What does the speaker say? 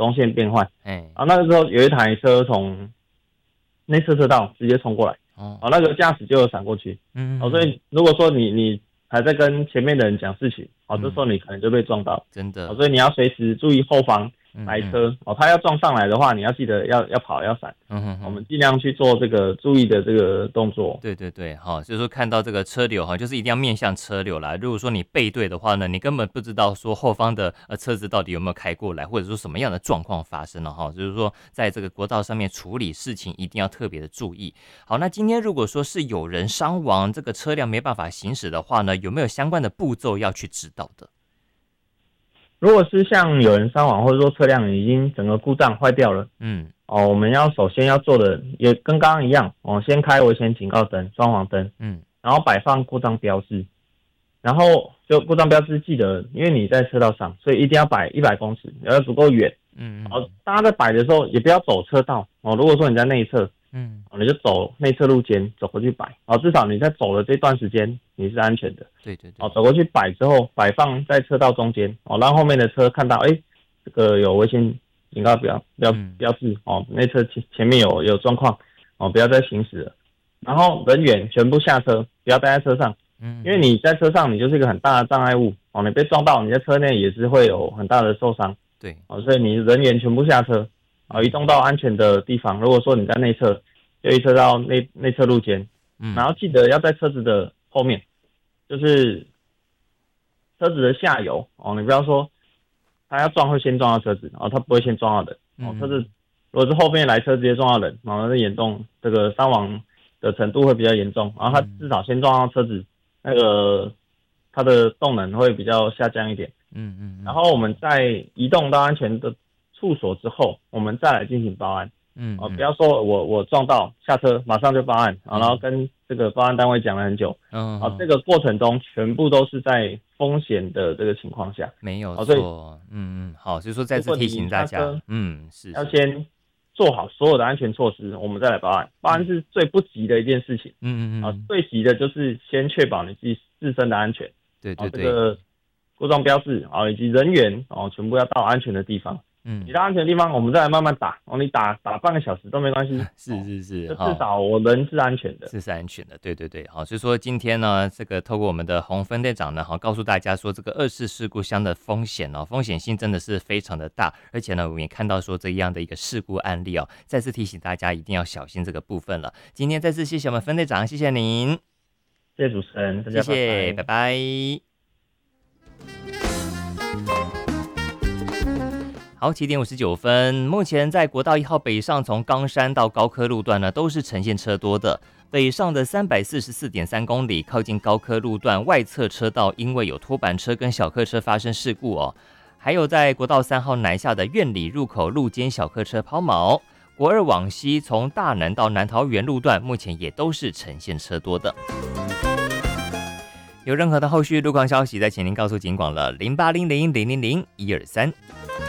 中线变换，那个时候有一台车从内侧车道直接冲过来，那个驾驶就有闪过去，所以如果说你还在跟前面的人讲事情，这时候你可能就被撞到， 真的， 所以你要随时注意后方来车，他要撞上来的话，你要记得要跑要闪，我们尽量去做这个注意的这个动作。 对对对，就是说看到这个车流就是一定要面向车流啦。如果说你背对的话呢，你根本不知道说后方的车子到底有没有开过来，或者说什么样的状况发生了就是说在这个国道上面处理事情一定要特别的注意。好，那今天如果说是有人伤亡，这个车辆没办法行驶的话呢，有没有相关的步骤要去指导的？ 如果是像有人伤亡，或者说车辆已经整个故障坏掉了，我们首先要做的也跟刚刚一样，先开危险警告灯、双黄灯，然后摆放故障标志，然后就故障标志记得，因为你在车道上，所以一定要摆100公尺，要足够远，大家在摆的时候也不要走车道，如果说你在内侧，你就走内侧路肩走过去摆，至少你在走的这段时间你是安全的。 对对对。 走过去摆之后，摆放在车道中间，让后面的车看到，这个有危险警告标志，内侧前面有状况，不要再行驶了。然后人员全部下车，不要待在车上，因为你在车上你就是一个很大的障碍物，你被撞到，你在车内也是会有很大的受伤。 对， 所以你人员全部下车。移动到安全的地方。如果说你在内侧，就移车到内侧路肩，然后记得要在车子的后面，就是车子的下游你不要说他要撞会先撞到车子，他不会先撞到人。车子如果是后面来车直接撞到人，那严重这个伤亡的程度会比较严重。然后他至少先撞到车子，那个它的动能会比较下降一点。然后我们在移动到安全的处所之后，我们再来进行报案。不要说我撞到下车马上就报案，然后跟这个报案单位讲了很久。这个过程中全部都是在风险的这个情况下， 没有错。好，所以说再次提醒大家，是要先做好所有的安全措施，我们再来报案。报案是最不急的一件事情。最急的就是先确保你自身的安全。 对对对。 这个故障标志以及人员全部要到安全的地方。你到安全的地方，我们再来慢慢打。你打半个小时都没关系。 是， 至少我人是安全的， 是安全的。对对对，好，所以说今天呢，这个透过我们的洪分队长呢，告诉大家说，这个二次事故箱的风险风险性真的是非常的大，而且呢，我们也看到说这样的一个事故案例再次提醒大家一定要小心这个部分了。今天再次谢谢我们分队长，谢谢您， 谢谢主持人，大家谢谢，拜拜。好，7点59分，目前在国道1号北上从冈山到高科路段呢，都是呈现车多的。北上的344.3公里，靠近高科路段外侧车道，因为有拖板车跟小客车发生事故还有在国道3号南下的苑里入口路肩小客车抛锚。国2往西从大南到南桃园路段，目前也都是呈现车多的。有任何的后续路况消息，再请您告诉警广了，0800000123。